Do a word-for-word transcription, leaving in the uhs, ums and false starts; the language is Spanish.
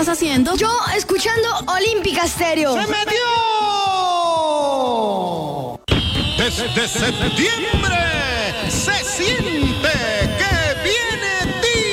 estás haciendo? Yo escuchando Olímpica Estéreo. ¡Se metió! Desde septiembre